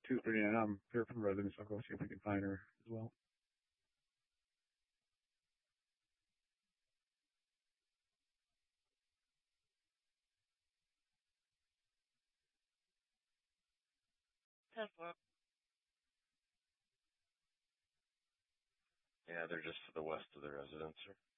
239. I'm here for the residents. I'll go see if we can find her as well. Yeah, they're just to the west of the residence, sir.